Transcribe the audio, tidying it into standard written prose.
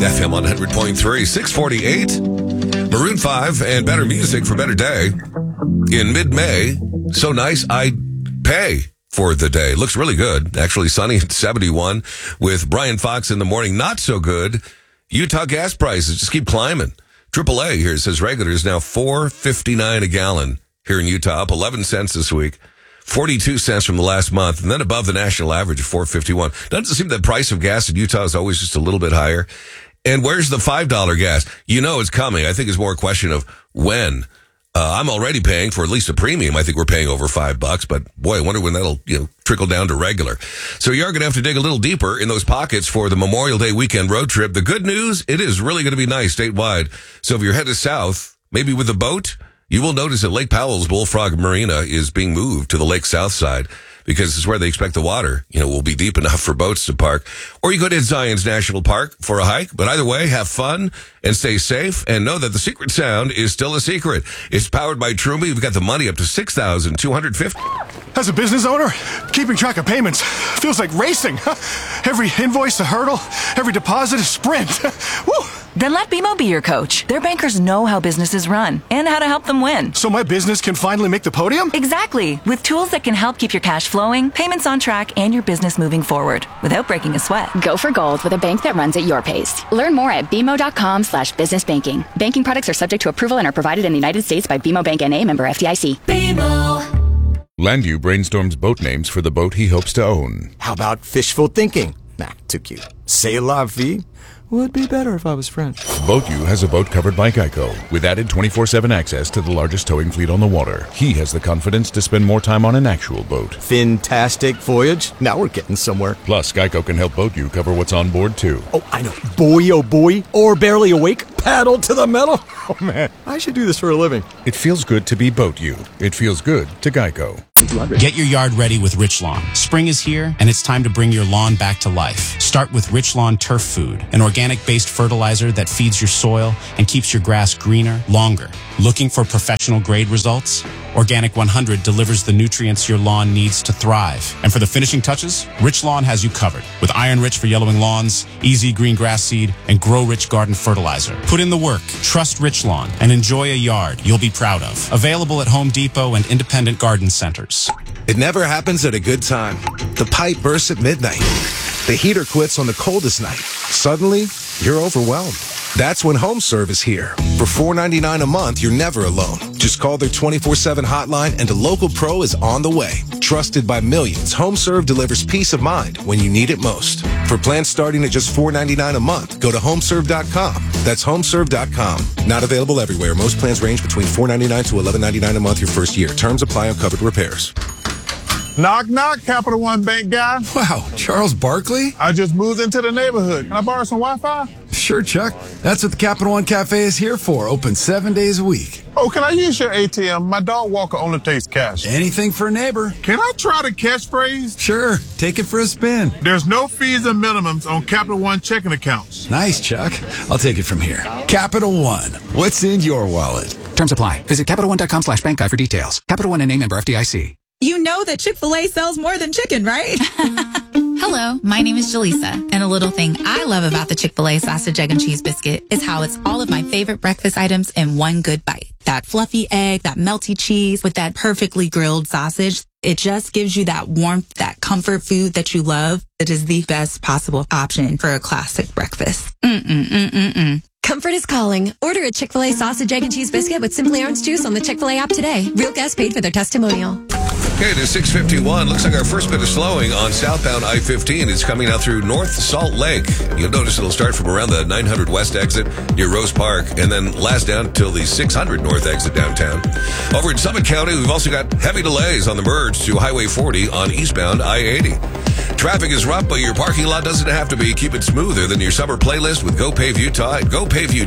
FM 100.3, 648. Maroon 5 and better music for better day. In mid-May, so nice I'd pay for the day. Looks really good. Actually sunny at 71 with Brian Fox in the morning. Not so good. Utah gas prices just keep climbing. AAA here says regular is now $4.59 a gallon here in Utah, up 11 cents this week. 42 cents from the last month, and then above the national average of $4.51. Doesn't seem the price of gas in Utah is always just a little bit higher. And where's the $5 gas? You know it's coming. I think it's more a question of when. I'm already paying for at least a premium. I think we're paying over $5, but boy, I wonder when that'll, trickle down to regular. So you are going to have to dig a little deeper in those pockets for the Memorial Day weekend road trip. The good news, it is really going to be nice statewide. So if you're headed south, maybe with a boat, you will notice that Lake Powell's Bullfrog Marina is being moved to the lake south side because it's where they expect the water, will be deep enough for boats to park. Or you go to Zion's National Park for a hike. But either way, have fun and stay safe and know that the secret sound is still a secret. It's powered by Trumi. We've got the money up to $6,250. As a business owner, keeping track of payments feels like racing. Every invoice a hurdle, every deposit a sprint. Woo! Then let BMO be your coach. Their bankers know how businesses run and how to help them win. So my business can finally make the podium? Exactly. With tools that can help keep your cash flowing, payments on track, and your business moving forward without breaking a sweat. Go for gold with a bank that runs at your pace. Learn more at bmo.com/businessbanking. Banking products are subject to approval and are provided in the United States by BMO Bank N.A., member FDIC. BMO. Landu brainstorms boat names for the boat he hopes to own. How about fishful thinking? Nah, too cute. C'est la vie? Would be better if I was French. BoatU has a boat covered by Geico with added 24/7 access to the largest towing fleet on the water. He has the confidence to spend more time on an actual boat. Fantastic voyage. Now we're getting somewhere. Plus, Geico can help BoatU cover what's on board, too. Oh, I know. Boy, oh boy. Or barely awake. Paddle to the metal. Oh, man. I should do this for a living. It feels good to be BoatU. It feels good to Geico. Get your yard ready with Rich Lawn. Spring is here, and it's time to bring your lawn back to life. Start with Rich Lawn Turf Food, an organic-based fertilizer that feeds your soil and keeps your grass greener, longer. Looking for professional-grade results? Organic 100 delivers the nutrients your lawn needs to thrive. And for the finishing touches, Rich Lawn has you covered with Iron Rich for yellowing lawns, Easy Green Grass Seed, and Grow Rich Garden Fertilizer. Put in the work, trust Rich Lawn, and enjoy a yard you'll be proud of. Available at Home Depot and independent garden centers. It never happens at a good time. The pipe bursts at midnight. The heater quits on the coldest night. Suddenly, you're overwhelmed. That's when HomeServe is here. For $4.99 a month, you're never alone. Just call their 24/7 hotline and a local pro is on the way. Trusted by millions, HomeServe delivers peace of mind when you need it most. For plans starting at just $4.99 a month, go to homeserve.com. That's homeserve.com. Not available everywhere. Most plans range between $4.99 to $11.99 a month your first year. Terms apply on covered repairs. Knock, knock, Capital One Bank guy. Wow, Charles Barkley? I just moved into the neighborhood. Can I borrow some Wi-Fi? Sure, Chuck. That's what the Capital One Cafe is here for. Open 7 days a week. Oh, can I use your ATM? My dog walker only takes cash. Anything for a neighbor. Can I try the catchphrase? Sure. Take it for a spin. There's no fees and minimums on Capital One checking accounts. Nice, Chuck. I'll take it from here. Capital One. What's in your wallet? Terms apply. Visit CapitalOne.com/bank guide for details. Capital One N.A. member FDIC. You know that Chick-fil-A sells more than chicken, right? Hello, my name is Jaleesa, and a little thing I love about the Chick-fil-A sausage, egg, and cheese biscuit is how it's all of my favorite breakfast items in one good bite. That fluffy egg, that melty cheese with that perfectly grilled sausage. It just gives you that warmth, that comfort food that you love. It is the best possible option for a classic breakfast. Comfort is calling. Order a Chick-fil-A sausage, egg, and cheese biscuit with Simply Orange Juice on the Chick-fil-A app today. Real guests paid for their testimonial. Okay, it is 6:51. Looks like our first bit of slowing on southbound I-15 is coming out through North Salt Lake. You'll notice it'll start from around the 900 West exit near Rose Park and then last down until the 600 North exit downtown. Over in Summit County, we've also got heavy delays on the merge to Highway 40 on eastbound I-80. Traffic is rough, but your parking lot doesn't have to be. Keep it smoother than your summer playlist with GoPave Utah at GoPave Utah.